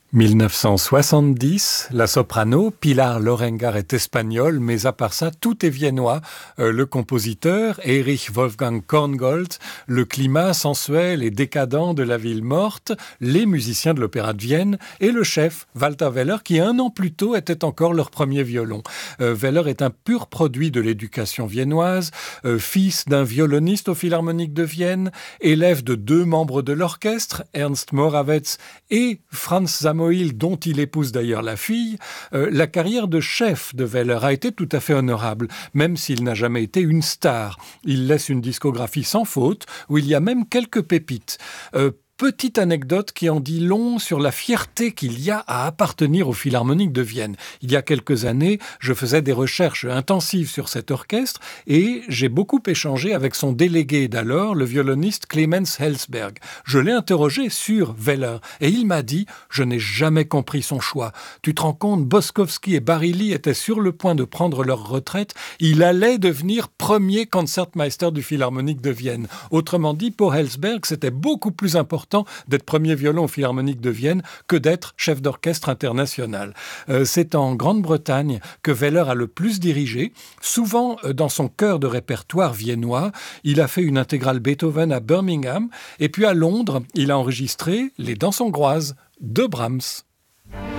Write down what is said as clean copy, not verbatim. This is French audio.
1970, la soprano Pilar Lorengar est espagnole, mais à part ça, tout est viennois. Le compositeur, Erich Wolfgang Korngold, le climat sensuel et décadent de la ville morte, les musiciens de l'Opéra de Vienne et le chef, Walter Weller, qui 1 an plus tôt était encore leur premier violon. Weller est un pur produit de l'éducation viennoise, fils d'un violoniste au Philharmonique de Vienne, élève de 2 membres de l'orchestre, Ernst Morawetz et Franz Samoil, dont il épouse d'ailleurs la fille. La carrière de chef de Weller a été tout à fait honorable, même s'il n'a jamais été une star. Il laisse une discographie sans faute, où il y a même quelques pépites. Petite anecdote qui en dit long sur la fierté qu'il y a à appartenir au Philharmonique de Vienne. Il y a quelques années, je faisais des recherches intensives sur cet orchestre et j'ai beaucoup échangé avec son délégué d'alors, le violoniste Clemens Helsberg. Je l'ai interrogé sur Weller et il m'a dit « Je n'ai jamais compris son choix. Tu te rends compte, Boskowski et Barilli étaient sur le point de prendre leur retraite. Il allait devenir premier concertmeister du Philharmonique de Vienne. » Autrement dit, pour Helsberg, c'était beaucoup plus important d'être premier violon au Philharmonique de Vienne que d'être chef d'orchestre international. C'est en Grande-Bretagne que Weller a le plus dirigé, souvent dans son cœur de répertoire viennois. Il a fait une intégrale Beethoven à Birmingham et puis à Londres, il a enregistré les Danses hongroises de Brahms.